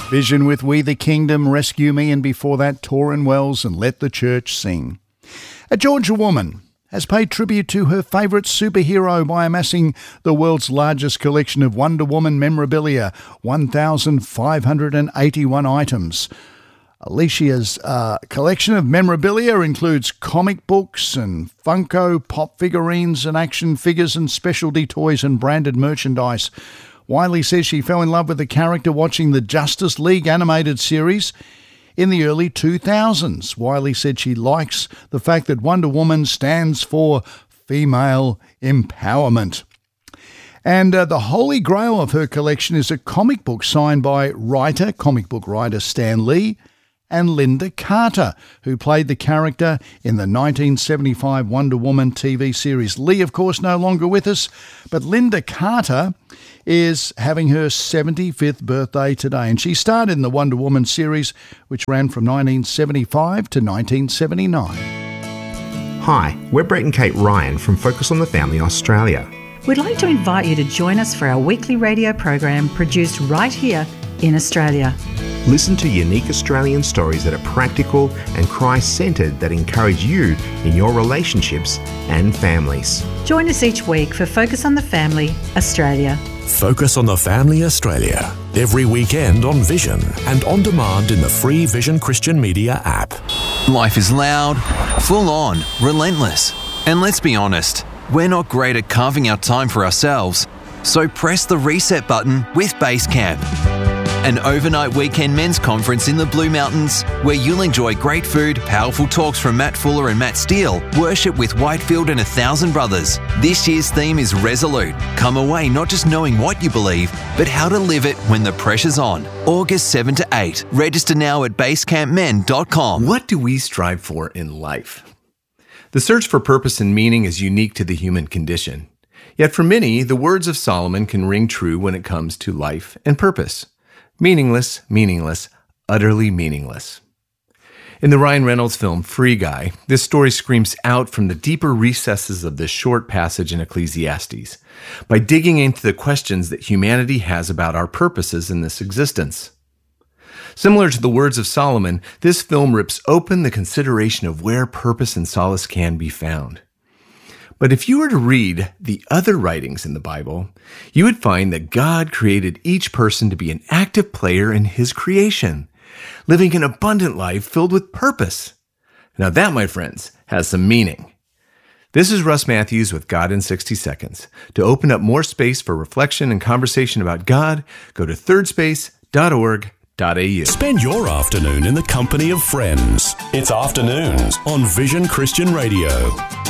Vision with We the Kingdom, Rescue Me, and before that, Torrin Wells and Let the Church Sing. A Georgia woman has paid tribute to her favourite superhero by amassing the world's largest collection of Wonder Woman memorabilia, 1,581 items. Alicia's collection of memorabilia includes comic books and Funko Pop figurines and action figures and specialty toys and branded merchandise. Wiley says she fell in love with the character watching the Justice League animated series in the early 2000s. Wiley said she likes the fact that Wonder Woman stands for female empowerment. And the holy grail of her collection is a comic book signed by comic book writer Stan Lee and Linda Carter, who played the character in the 1975 Wonder Woman TV series. Lee, of course, no longer with us, but Linda Carter is having her 75th birthday today, and she starred in the Wonder Woman series, which ran from 1975 to 1979. Hi, we're Brett and Kate Ryan from Focus on the Family Australia. We'd like to invite you to join us for our weekly radio program produced right here in Australia. Listen to unique Australian stories that are practical and Christ-centred that encourage you in your relationships and families. Join us each week for Focus on the Family Australia. Focus on the Family Australia, every weekend on Vision and on demand in the free Vision Christian Media app. Life is loud, full on, relentless. And let's be honest, we're not great at carving out time for ourselves. So press the reset button with Basecamp, an overnight weekend men's conference in the Blue Mountains where you'll enjoy great food, powerful talks from Matt Fuller and Matt Steele, worship with Whitefield and 1,000 brothers. This year's theme is Resolute. Come away not just knowing what you believe, but how to live it when the pressure's on. August 7 to 8. Register now at basecampmen.com. What do we strive for in life? The search for purpose and meaning is unique to the human condition. Yet for many, the words of Solomon can ring true when it comes to life and purpose. Meaningless, meaningless, utterly meaningless. In the Ryan Reynolds film Free Guy, this story screams out from the deeper recesses of this short passage in Ecclesiastes by digging into the questions that humanity has about our purposes in this existence. Similar to the words of Solomon, this film rips open the consideration of where purpose and solace can be found. But if you were to read the other writings in the Bible, you would find that God created each person to be an active player in his creation, living an abundant life filled with purpose. Now that, my friends, has some meaning. This is Russ Matthews with God in 60 Seconds. To open up more space for reflection and conversation about God, go to thirdspace.org.au. Spend your afternoon in the company of friends. It's Afternoons on Vision Christian Radio.